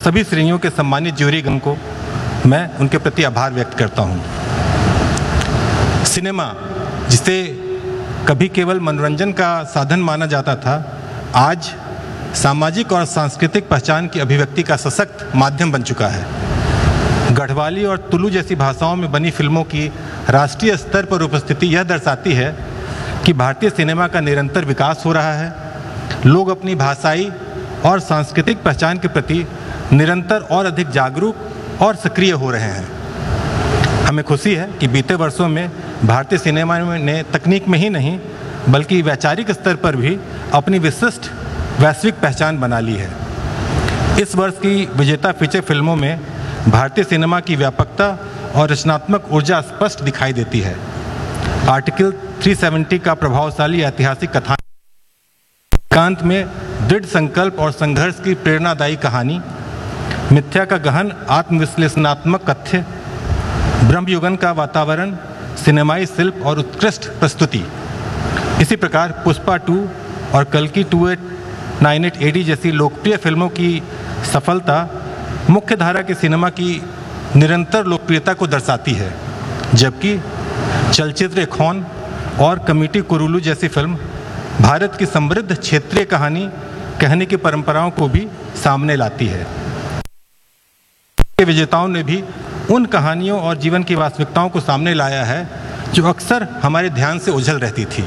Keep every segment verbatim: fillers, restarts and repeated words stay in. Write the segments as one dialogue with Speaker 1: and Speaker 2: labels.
Speaker 1: सभी श्रेणियों के सम्मानित ज्यूरीगण को मैं उनके प्रति आभार व्यक्त करता हूँ। सिनेमा, जिसे कभी केवल मनोरंजन का साधन माना जाता था, आज सामाजिक और सांस्कृतिक पहचान की अभिव्यक्ति का सशक्त माध्यम बन चुका है। गढ़वाली और तुलु जैसी भाषाओं में बनी फिल्मों की राष्ट्रीय स्तर पर उपस्थिति यह दर्शाती है कि भारतीय सिनेमा का निरंतर विकास हो रहा है। लोग अपनी भाषाई और सांस्कृतिक पहचान के प्रति निरंतर और अधिक जागरूक और सक्रिय हो रहे हैं। हमें खुशी है कि बीते वर्षों में भारतीय सिनेमा ने तकनीक में ही नहीं बल्कि वैचारिक स्तर पर भी अपनी विशिष्ट वैश्विक पहचान बना ली है। इस वर्ष की विजेता फीचर फिल्मों में भारतीय सिनेमा की व्यापकता और रचनात्मक ऊर्जा स्पष्ट दिखाई देती है। आर्टिकल तीन सौ सत्तर का प्रभावशाली ऐतिहासिक कथानक, एकांत में दृढ़ संकल्प और संघर्ष की प्रेरणादायी कहानी, मिथ्या का गहन आत्मविश्लेषणात्मक कथ्य, ब्रह्मयुगन का वातावरण, सिनेमाई शिल्प और उत्कृष्ट प्रस्तुति। इसी प्रकार पुष्पा टू और कल्कि अट्ठाईस सौ अट्ठानवे ए डी जैसी लोकप्रिय फिल्मों की सफलता मुख्य धारा के सिनेमा की निरंतर लोकप्रियता को दर्शाती है, जबकि चलचित्र खौन और कमिटी कुरुलू जैसी फिल्म भारत की समृद्ध क्षेत्रीय कहानी कहने की परंपराओं को भी सामने लाती है। विजेताओं ने भी उन कहानियों और जीवन की वास्तविकताओं को सामने लाया है जो अक्सर हमारे ध्यान से ओझल रहती थी।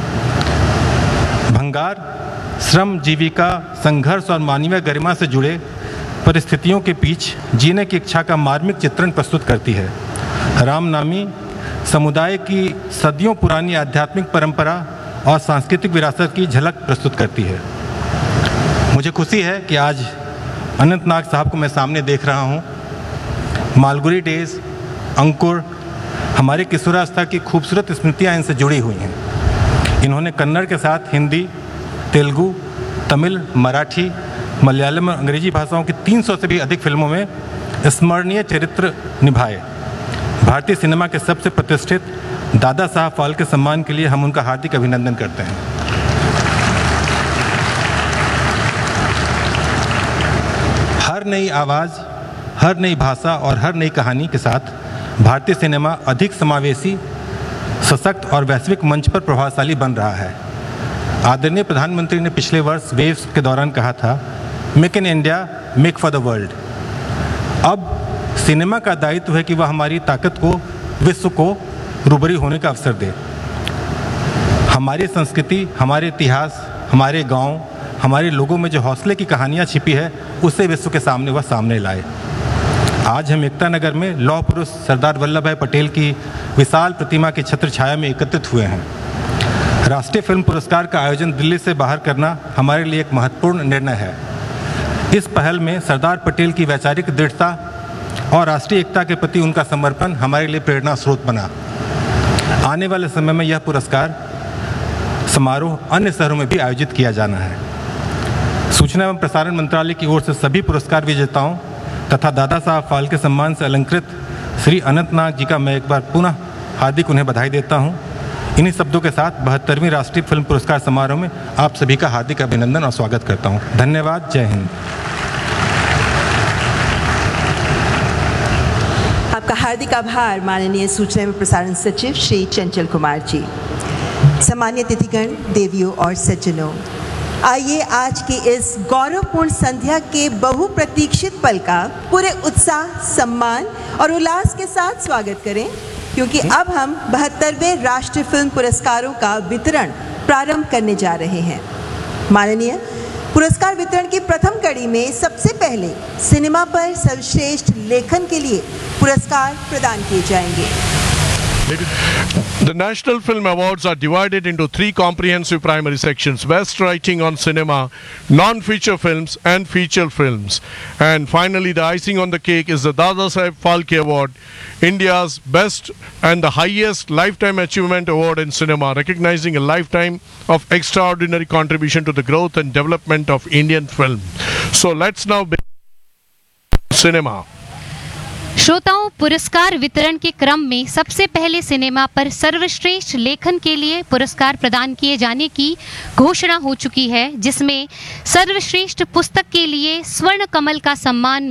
Speaker 1: भंगार, श्रम, जीविका, संघर्ष और मानवीय गरिमा से जुड़े परिस्थितियों के बीच जीने की इच्छा का मार्मिक चित्रण प्रस्तुत करती है। रामनामी समुदाय की सदियों पुरानी आध्यात्मिक परंपरा और सांस्कृतिक विरासत की झलक प्रस्तुत करती है। मुझे खुशी है कि आज अनंत नाग साहब को मैं सामने देख रहा हूँ। मालगुडी डेज, अंकुर, हमारे किशोरावस्था की खूबसूरत स्मृतियाँ इनसे जुड़ी हुई हैं। इन्होंने कन्नड़ के साथ हिंदी, तेलुगु, तमिल, मराठी, मलयालम और अंग्रेजी भाषाओं की तीन सौ से भी अधिक फिल्मों में स्मरणीय चरित्र निभाए। भारतीय सिनेमा के सबसे प्रतिष्ठित दादा साहब फाल्के सम्मान के लिए हम उनका हार्दिक अभिनंदन करते हैं। हर नई आवाज़, हर नई भाषा और हर नई कहानी के साथ भारतीय सिनेमा अधिक समावेशी, सशक्त और वैश्विक मंच पर प्रभावशाली बन रहा है। आदरणीय प्रधानमंत्री ने पिछले वर्ष वेव्स के दौरान कहा था, make in India, make for the world. अब सिनेमा का दायित्व है कि वह हमारी ताकत को विश्व को रूबरू होने का अवसर दे। हमारी संस्कृति, हमारे इतिहास, हमारे गांव, हमारे लोगों में जो हौसले की कहानियां छिपी है, उसे विश्व के सामने वह सामने लाए। आज हम एकता नगर में लौह पुरुष सरदार वल्लभ भाई पटेल की विशाल प्रतिमा की छत्र छाया में एकत्रित हुए हैं। राष्ट्रीय फिल्म पुरस्कार का आयोजन दिल्ली से बाहर करना हमारे लिए एक महत्वपूर्ण निर्णय है। इस पहल में सरदार पटेल की वैचारिक दृढ़ता और राष्ट्रीय एकता के प्रति उनका समर्पण हमारे लिए प्रेरणा स्रोत बना। आने वाले समय में यह पुरस्कार समारोह अन्य शहरों में भी आयोजित किया जाना है। सूचना एवं प्रसारण मंत्रालय की ओर से सभी पुरस्कार विजेताओं तथा दादा साहब फाल्के सम्मान से अलंकृत श्री अनंत नाग जी का मैं एक बार पुनः हार्दिक उन्हें बधाई देता हूँ। इन्हीं शब्दों के साथ बहत्तरवीं राष्ट्रीय फिल्म पुरस्कार समारोह में आप सभी का हार्दिक अभिनंदन और स्वागत करता हूँ। धन्यवाद। जय हिंद।
Speaker 2: आपका हार्दिक आभार माननीय सूचना एवं प्रसारण सचिव श्री चंचल कुमार जी। सम्मानित अतिथिगण, देवियों और सज्जनों, आइए आज की इस गौरवपूर्ण संध्या के बहुप्रतीक्षित पल का पूरे उत्साह, सम्मान और उल्लास के साथ स्वागत करें, क्योंकि अब हम बहत्तरवें राष्ट्रीय फिल्म पुरस्कारों का वितरण प्रारंभ करने जा रहे हैं। माननीय पुरस्कार वितरण की प्रथम कड़ी में सबसे पहले सिनेमा पर सर्वश्रेष्ठ लेखन के लिए पुरस्कार प्रदान किए जाएंगे।
Speaker 3: The National Film Awards are divided into three comprehensive primary sections: Best Writing on Cinema, Non-Feature Films and Feature Films. And finally, the icing on the cake is the Dada Saheb Phalke Award, India's best and the highest lifetime achievement award in cinema, recognizing a lifetime of extraordinary contribution to the growth and development of Indian film. So let's now begin cinema.
Speaker 4: श्रोताओं, पुरस्कार वितरण के क्रम में सबसे पहले cinema पर सर्वश्रेष्ठ लेखन के लिए पुरस्कार प्रदान किए जाने की घोषणा हो चुकी है, जिसमें सर्वश्रेष्ठ पुस्तक के लिए स्वर्ण कमल का सम्मान